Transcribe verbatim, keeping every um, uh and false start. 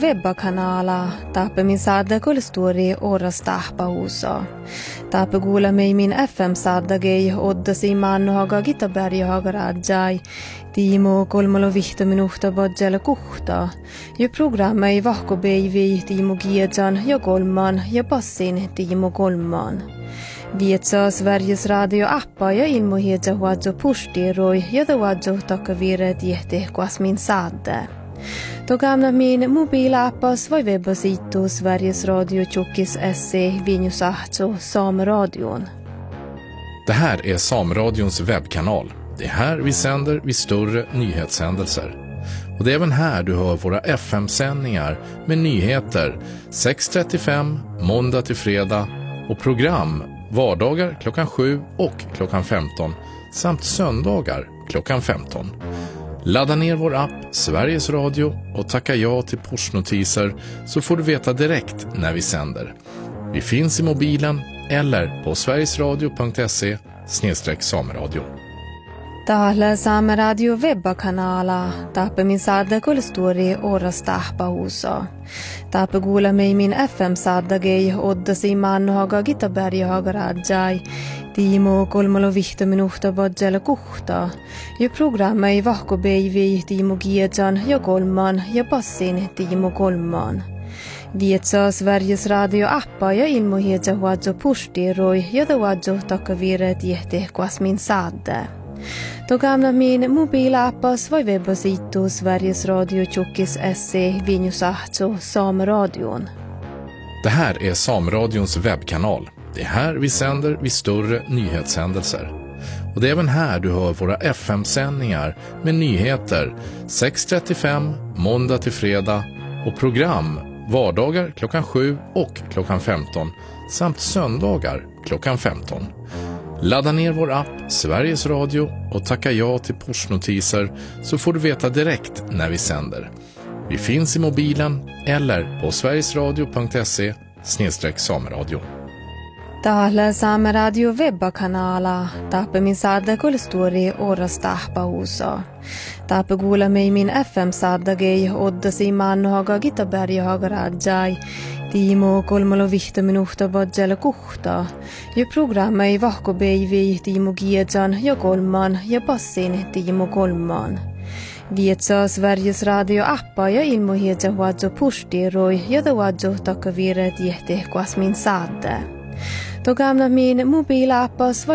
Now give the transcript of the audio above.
Webba-kanala tape min sadda kolstori oras tahpa huso. Tape gula mei min F M sadda gei odda si manno haga Gitaberg haga rajai. Timo kolmalo vihto minuhta bodjala kuhta. Jo programma ei vahko beivi Timo Giedjan ja kolman ja passin Timo kolman. Vietsa Sveriges radio appa ja ilmo hiedja huadjo pustiroi ja da huadjo takavire tiehti kuas min sadde. Då gamla min mobilappas var webbasitu Sveriges Radio Tjockis S C Vinjusahto Sameradion. Det här är Sameradions webbkanal. Det är här vi sänder vid större nyhetshändelser. Och det är även här du hör våra F M-sändningar med nyheter sex trettiofem måndag till fredag och program vardagar klockan sju och klockan femton samt söndagar klockan femton. Ladda ner vår app Sveriges Radio och tacka ja till pushnotiser så får du veta direkt när vi sänder. Vi finns i mobilen eller på sverigesradio punkt se snedstreck sameradio. Täällä Saameradio Webba-kanala tape min sadda kolstori oras tahpa huso. Tape gula mei min F M sadda gei odda si manno haga Gitaberg haga rajai. Timo kolmalo vihto minuhta bodjala kuhta. Jo programma ei vahko beivi Timo Giedjan ja kolman ja passin Timo kolman. Vietsa Sveriges radio appa ja ilmo hiedja huadjo pustiroi ja da huadjo takavire tiehti kuas min sadde. Då gamla min mobilappas var webbasitu Sveriges Radio Tjockis S C Vinjusahto Sameradion. Det här är Sameradions webbkanal. Det är här vi sänder vid större nyhetshändelser. Och det är även här du hör våra F M-sändningar med nyheter sex trettiofem måndag till fredag och program vardagar klockan sju och klockan femton samt söndagar klockan femton. Ladda ner vår app Sveriges Radio och tacka ja till pushnotiser så får du veta direkt när vi sänder. Vi finns i mobilen eller på sverigesradio punkt se snedstreck sameradio. Täällä Saameradio Webba-kanala tape min sadda kolstori oras tahpa huso. Tape gula mei min F M sadda gei odda si manno haga Gitaberg haga rajai. Timo kolmalo vihto minuhta bodjala kuhta. Jo programma ei vahko beivi Timo Giedjan ja kolman ja passin Timo kolman. Vietsa Sveriges radio appa ja ilmo hiedja huadjo pustiroi ja da huadjo takavire tiehti kuas min sadde. Då gamla min mobilappas var